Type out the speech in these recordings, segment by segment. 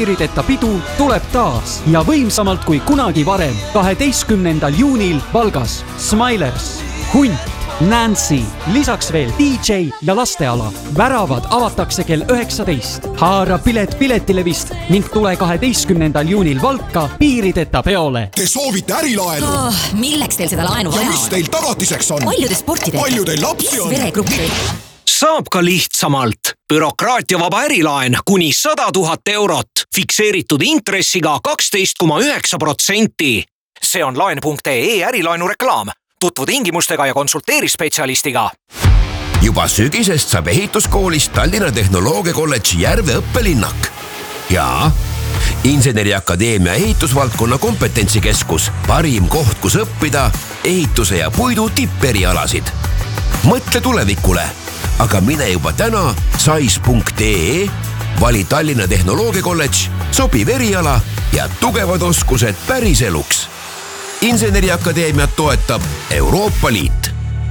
piirideta pidu tuleb taas ja võimsamalt kui kunagi varem 12. juunil Valgas. Smilers, Hunt, Nancy, lisaks veel DJ ja lasteala. Väravad avatakse kell 19. Haara pilet piletilevist ning tule 12. juunil Valka piirideta peole. Te soovite ärilaenu? Milleks teil seda laenu vaja ja mis teil tagatiseks on? Palju te sporti teete? Palju teil lapsi on? Veregruppi. Saab ka lihtsamalt. Bürokraatiavaba ärilaen kuni 100 000 eurot. Fikseeritud intressiga 12,9%. See on laen.ee ärilaenu reklaam. Tutvu tingimustega ja konsulteeri spetsialistiga. Juba sügisest saab ehituskoolist Tallinna Tehnoloogia Kolledži Järve õppelinnak. Ja Inseneriakadeemia ehitusvaldkonna kompetentsikeskus. Parim koht, kus õppida ehituse ja puidu tipperialasid. Mõtle tulevikule, aga mine juba täna sais.ee, vali Tallinna Tehnoloogia Kolledž, sobiv eriala ja tugevad oskused päriseluks. Inseneriakadeemiat toetab Euroopa Liit.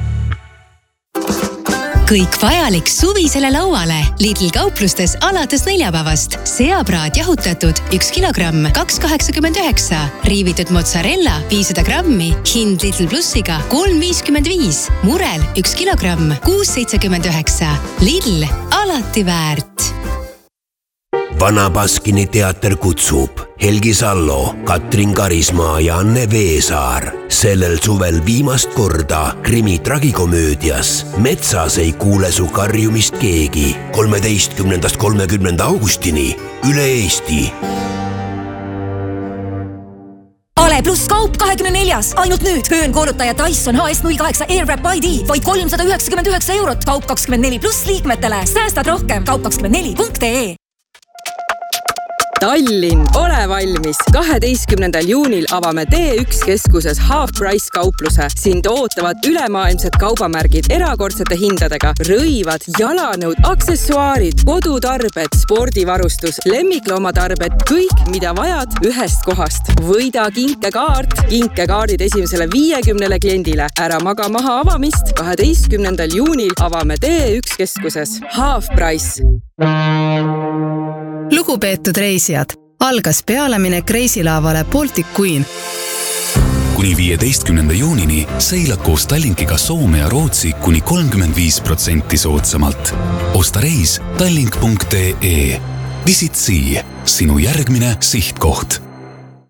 Kõik vajalik suvisele lauale Lidl kauplustes alates neljapäevast. Seapraad jahutatud 1 kilogramm 2,89, riivitud mozzarella 500 grammi, hind Lidl Plussiga 3,55, murel 1 kilogramm 6,79. Lidl, alati väärt. Vana Baskini teater kutsub Helgi Sallo, Katrin Karismaa ja Anne Veesaar. Sellel suvel viimast korda krimi-tragikomöödias Metsas ei kuule su karjumist keegi 13.–30. augustini üle Eesti. Ale pluss kaup 24. Ainult nüüd. Höönkoorutaja Dyson HS08 Airwrap ID. Vaid 399 eurot. Kaup 24 pluss liikmetele. Säästad rohkem. Kaup24.ee. Tallinn, ole valmis! 12. juunil avame D1 keskuses Half Price kaupluse. Sind ootavad ülemaailmsed kaubamärgid erakordsete hindadega. Rõivad, jalanõud, aksessuaarid, kodutarbed, spordivarustus, lemmikloomatarbed, kõik, mida vajad ühest kohast. Võida kinkekaart. Kinkekaardid esimesele 50 kliendile. Ära maga maha avamist. 12. juunil avame D1 keskuses Half Price. Lugupeetud reisijad, algas pealeminek reisilaavale Baltic Queen. Kuni 15. juunini seilad koos Tallinkiga Soome ja Rootsi kuni 35% soodsamalt. Osta reis tallink.ee. Visit Sea, sinu järgmine sihtkoht.